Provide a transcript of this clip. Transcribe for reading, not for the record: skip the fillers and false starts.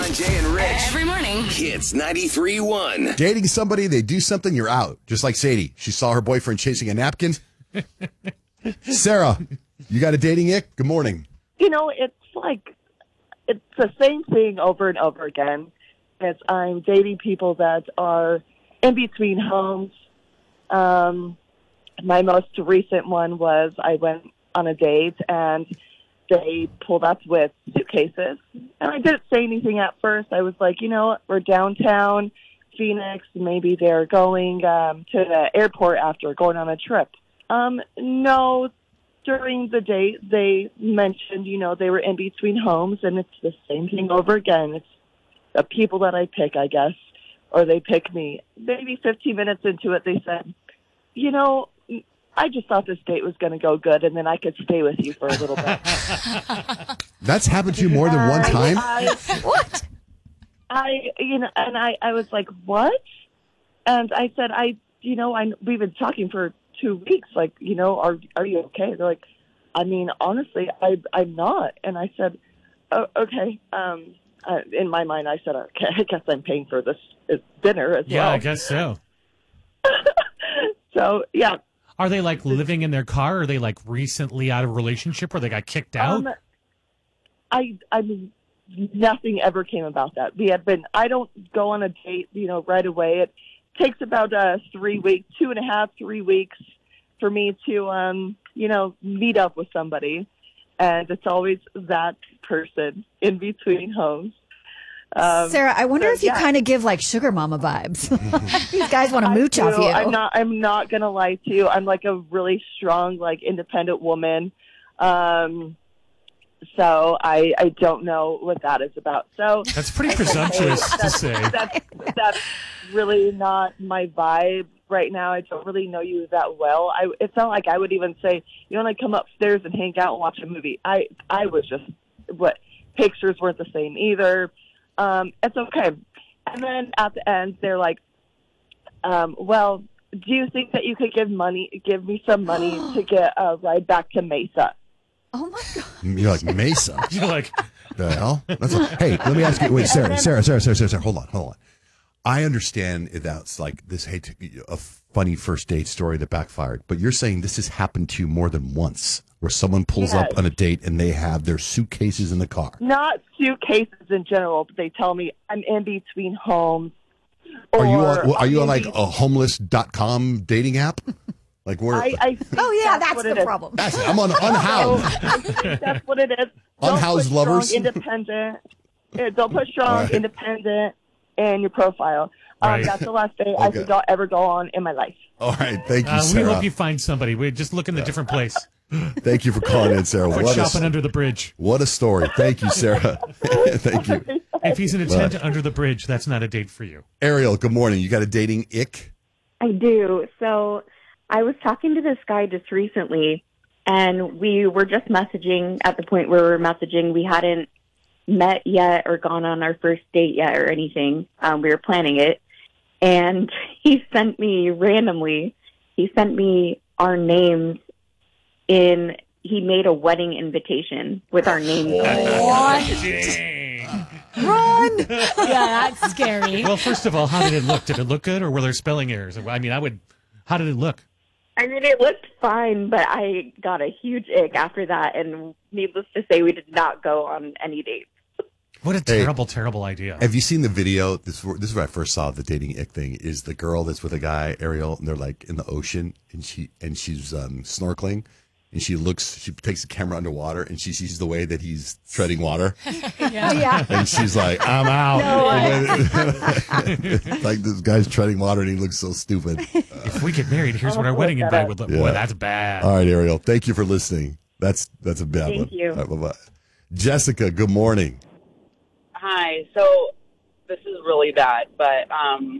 on Jay and Rich. Every morning. Hits 93.1. Dating somebody, they do something, you're out. Just like Sadie. She saw her boyfriend chasing a napkin. Sarah, you got a dating ick? Good morning. It's the same thing over and over again. I'm dating people that are in between homes. My most recent one was I went on a date and they pulled up with suitcases. And I didn't say anything at first. I was like, we're downtown Phoenix. Maybe they're going to the airport after going on a trip. No, during the date, they mentioned, they were in between homes, and it's the same thing over again. It's the people that I pick, I guess, or they pick me. Maybe 15 minutes into it, they said, I just thought this date was going to go good, and then I could stay with you for a little bit. That's happened to you more than one time? What? I was like, what? And I said, we've been talking for 2 weeks. Like, are you okay? They're like, honestly, I'm not. And I said, oh, okay. In my mind, I said, okay, I guess I'm paying for this dinner as well. Yeah, I guess so. So, yeah. Are they like living in their car? Are they like recently out of a relationship or they got kicked out? Nothing ever came about that. I don't go on a date, right away. It takes about 3 weeks, 2.5, 3 weeks for me to, meet up with somebody. And it's always that person in between homes. Sarah, I wonder if you kind of give like sugar mama vibes. These guys want to mooch off you. I'm not going to lie to you. I'm like a really strong, independent woman. So I don't know what that is about. So that's pretty presumptuous to say. That's really not my vibe right now. I don't really know you that well. It's not like I would even say, you want to come upstairs and hang out and watch a movie. I was just, pictures weren't the same either. It's okay. And then at the end, they're like, well, do you think that you could give me some money to get a ride back to Mesa? Oh my God. You're like, Mesa? You're like, the hell? Hey, let me ask you, wait, Sarah, hold on. I understand that's like this, a funny first date story that backfired, but you're saying this has happened to you more than once, where someone pulls up on a date and they have their suitcases in the car. Not suitcases in general, but they tell me I'm in between homes. Are you on like a homeless.com dating app? Like where? That's the problem. That's it. I'm on Unhoused. I think that's what it is. Unhoused lovers. Independent. Don't put strong, independent in your profile. Right. That's the last date I think I'll ever go on in my life. All right, thank you, Sarah. We hope you find somebody. We just look in a different place. Thank you for calling in, Sarah. Quit shopping under the bridge. What a story. Thank you, Sarah. Thank you. If he's in a tent under the bridge, that's not a date for you. Ariel, good morning. You got a dating ick? I do. So I was talking to this guy just recently, and we were just messaging at the point where we were messaging. We hadn't met yet or gone on our first date yet or anything. We were planning it. And he sent me our names he made a wedding invitation with our names on it. Run! Yeah, that's scary. Well, first of all, how did it look? Did it look good, or were there spelling errors? How did it look? It looked fine, but I got a huge ick after that, and needless to say, we did not go on any dates. What a terrible, terrible idea. Have you seen the video? This is where I first saw the dating ick thing, is the girl that's with a guy, Ariel, and they're like in the ocean, and she's snorkeling. And she takes the camera underwater, and she sees the way that he's treading water. Yeah. And she's like, I'm out. Like this guy's treading water, and he looks so stupid. If we get married, here's what our wedding invite would look. Yeah. Boy, that's bad. All right, Ariel, thank you for listening. That's a bad one. Thank you. All right, bye-bye. Jessica, good morning. Hi. So this is really bad, but